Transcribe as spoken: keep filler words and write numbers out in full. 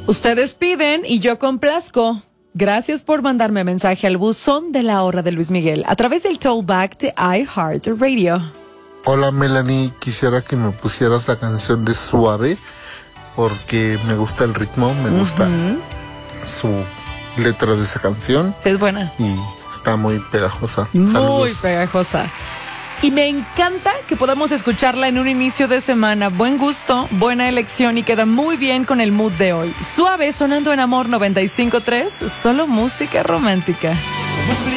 Ustedes piden y yo complazco. Gracias por mandarme mensaje al buzón de la hora de Luis Miguel a través del Tollback de iHeartRadio. Hola Melanie, quisiera que me pusieras la canción de Suave porque me gusta el ritmo, me gusta uh-huh. su letra de esa canción. Es buena. Y está muy pegajosa. Muy Saludos. pegajosa. Y me encanta que podamos escucharla en un inicio de semana. Buen gusto, buena elección y queda muy bien con el mood de hoy. Suave sonando en Amor noventa y cinco punto tres, solo música romántica.